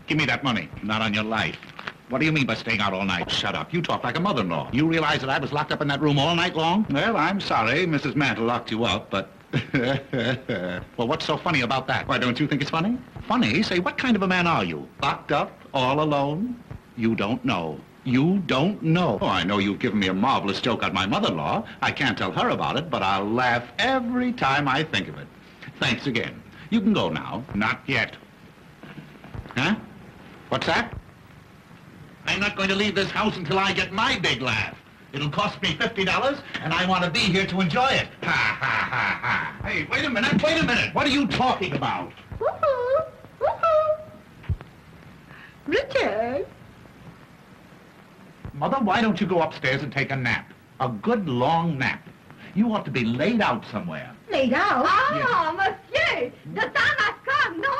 Give me that money. Not on your life. What do you mean by staying out all night? Shut up. You talk like a mother-in-law. You realize that I was locked up in that room all night long? Well, I'm sorry. Mrs. Mantle locked you up, but... Well, what's so funny about that? Why, don't you think it's funny? Funny? Say, what kind of a man are you? Locked up? All alone? You don't know. You don't know. Oh, I know you've given me a marvelous joke on my mother-in-law. I can't tell her about it, but I'll laugh every time I think of it. Thanks again. You can go now. Not yet. Huh? What's that? I'm not going to leave this house until I get my big laugh. It'll cost me $50, and I want to be here to enjoy it. Ha, ha, ha, ha. Hey, wait a minute, wait a minute. What are you talking about? Woohoo! Woohoo! Richard! Mother, why don't you go upstairs and take a nap? A good long nap. You ought to be laid out somewhere. Laid out? Ah, monsieur, the time has come, no?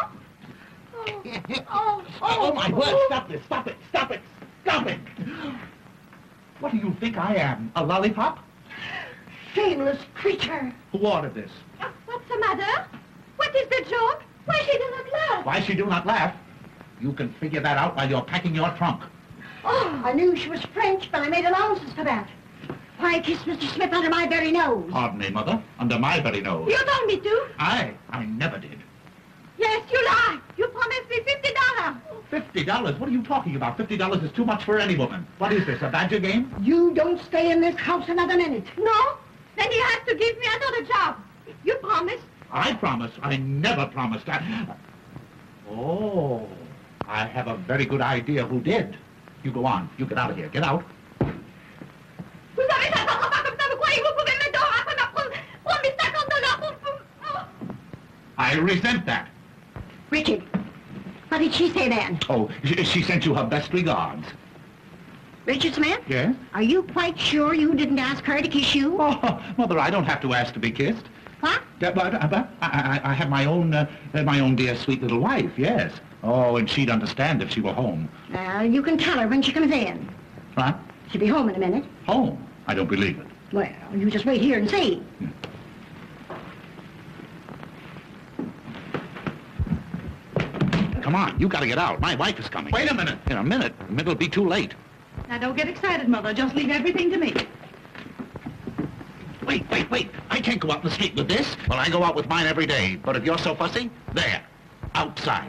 Oh, my word, stop this, stop it, stop it, stop it! What do you think I am, a lollipop? Shameless creature! Who ordered this? What's the matter? What is the joke? Why she do not laugh? Why she do not laugh? You can figure that out while you're packing your trunk. Oh, I knew she was French, but I made allowances for that. Why kiss Mr. Smith under my very nose? Pardon me, Mother, under my very nose. You told me to. I never did. Yes, you lie. You promised me $50. $50? What are you talking about? $50 is too much for any woman. What is this, a badger game? You don't stay in this house another minute. No? Then you have to give me another job. You promised. I promised. I never promised. Oh, I have a very good idea who did. You go on. You get out of here. Get out. Vous avez ça pas comme ça, vous croyez vous pouvez me donner après prendre mes $50 pour... I resent that. Richard, what did she say then? Oh, she sent you her best regards. Richard Smith? Yes? Are you quite sure you didn't ask her to kiss you? Oh, Mother, I don't have to ask to be kissed. What? I have my own dear sweet little wife, yes. Oh, and she'd understand if she were home. You can tell her when she comes in. What? She'll be home in a minute. Home? I don't believe it. Well, you just wait here and see. Come on, you gotta get out. My wife is coming. Wait a minute. In a minute. It'll be too late. Now, don't get excited, Mother. Just leave everything to me. Wait. I can't go out in the street with this. Well, I go out with mine every day. But if you're so fussy, there. Outside.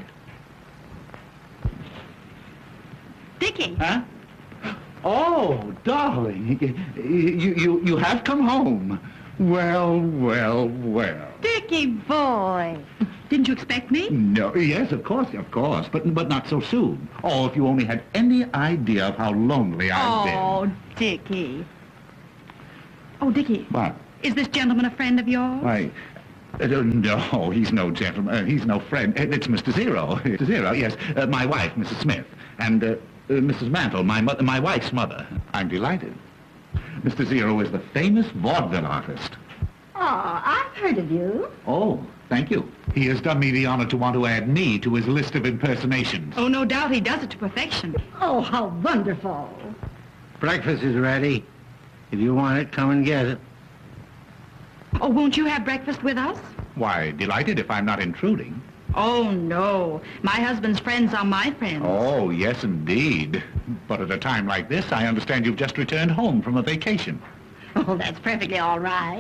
Dickie. Huh? Oh, darling. You have come home. Well. Dickie boy. Didn't you expect me? No, yes, of course, but not so soon. Oh, if you only had any idea of how lonely I've been. Oh, Dickie. Oh, Dickie. What? Is this gentleman a friend of yours? Why, no, he's no gentleman. He's no friend. It's Mr. Zero. Mr. Zero, yes. My wife, Mrs. Smith. And Mrs. Mantle, my wife's mother. I'm delighted. Mr. Zero is the famous vaudeville artist. Oh, I've heard of you. Oh, thank you. He has done me the honor to want to add me to his list of impersonations. Oh, no doubt he does it to perfection. Oh, how wonderful. Breakfast is ready. If you want it, come and get it. Oh, won't you have breakfast with us? Why, delighted if I'm not intruding. Oh, no. My husband's friends are my friends. Oh, yes, indeed. But at a time like this, I understand you've just returned home from a vacation. Oh, that's perfectly all right.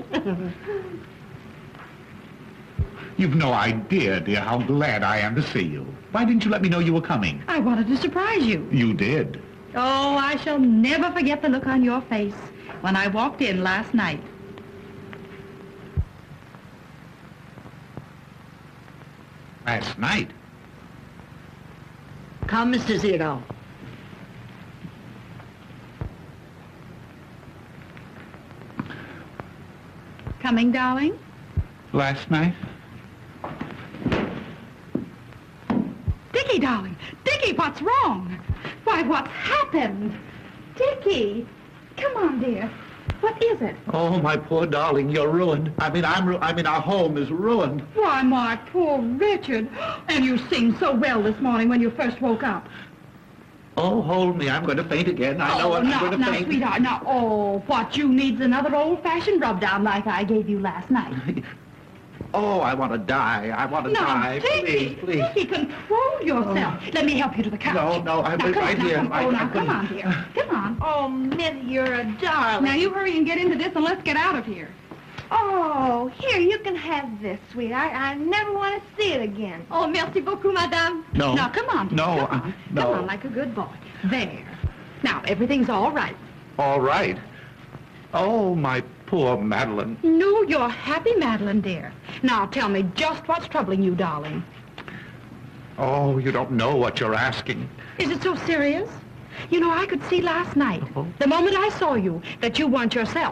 You've no idea, dear, how glad I am to see you. Why didn't you let me know you were coming? I wanted to surprise you. You did. Oh, I shall never forget the look on your face when I walked in last night. Last night? Come, Mr. Zero. Coming, darling? Last night? Dickie, darling. Dickie, what's wrong? Why, what's happened? Dickie, come on, dear. What is it? Oh, my poor darling, you're ruined. I mean, our home is ruined. Why, my poor Richard. And you seemed so well this morning when you first woke up. Oh, hold me. I'm going to faint again. I know I'm going to now, faint. Sweetheart, now, what you need's another old-fashioned rub-down like I gave you last night. Oh, I want to die. I want to Now, die. Dickie, Please, please. Dickie, control yourself. Let me help you to the couch. No, I'm now, come right on, here. Now, come, now, come couldn't- on, dear. Come on. Oh, Mitty, you're a darling. Now, you hurry and get into this, and let's get out of here. Oh, here, you can have this, sweet. I never want to see it again. Oh, merci beaucoup, madame. No. Now, come on, dear. No, Come on. no. Come on, like a good boy. There. Now, everything's all right. All right. Oh, my poor Madeline. No, you're happy, Madeline, dear. Now, tell me just what's troubling you, darling. Oh, you don't know what you're asking. Is it so serious? You know, I could see last night, the moment I saw you, that you weren't yourself.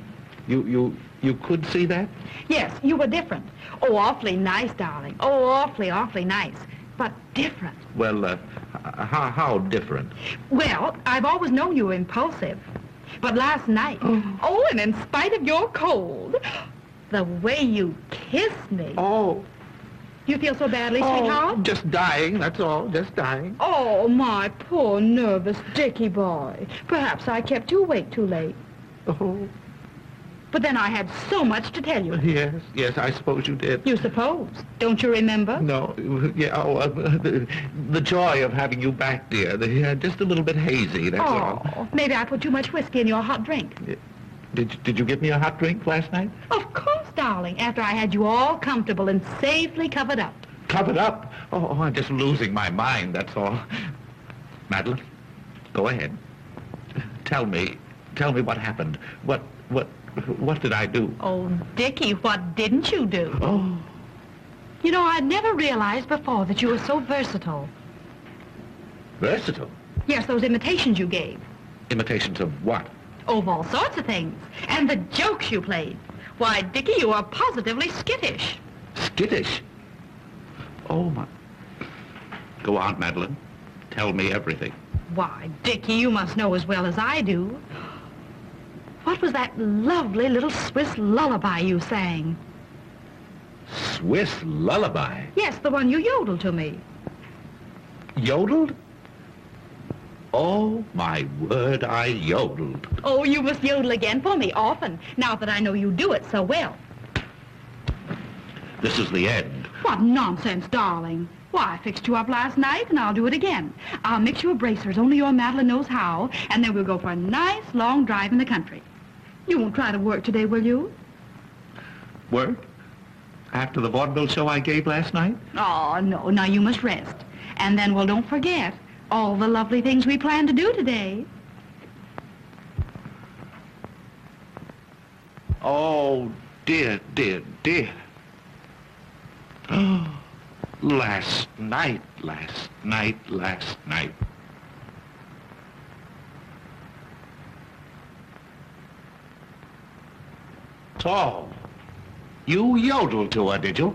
You could see that? Yes, you were different. Oh, awfully nice, darling. Oh, awfully nice. But different. Well, how different? Well, I've always known you were impulsive. But last night, oh, and in spite of your cold, the way you kissed me. Oh, You feel so badly, sweetheart? just dying, that's all, just dying. Oh, my poor nervous Dickie boy. Perhaps I kept you awake too late. Oh, But then I had so much to tell you. yes, I suppose you did. You suppose. Don't you remember? No, yeah, the joy of having you back, dear. Just a little bit hazy, that's all. Oh, maybe I put too much whiskey in your hot drink. Did you give me a hot drink last night? Of course, darling, after I had you all comfortable and safely covered up. Covered up? Oh, I'm just losing my mind, that's all. Madeline, go ahead. Tell me what happened. What did I do? Oh, Dickie, what didn't you do? Oh, You know, I'd never realized before that you were so versatile. versatile. Yes, those imitations you gave. Imitations of what? Oh, of all sorts of things. And the jokes you played. Why, Dickie, you are positively skittish. Skittish. Oh, my. Go on, Madeline. Tell me everything. Why, Dickie, you must know as well as I do. What was that lovely little Swiss lullaby you sang? Swiss lullaby. Yes, the one you yodeled to me. Yodeled? Oh, my word, I yodeled. Oh, you must yodel again for me often, now that I know you do it so well. This is the end. What nonsense, darling. Why, I fixed you up last night, and I'll do it again. I'll mix you a bracers, only your Madeline knows how, and then we'll go for a nice long drive in the country. You won't try to work today, will you? Work? After the vaudeville show I gave last night? Oh, no, now you must rest. And then, well, don't forget all the lovely things we plan to do today. Oh, dear. Oh, last night. Tall. You yodeled to her, did you?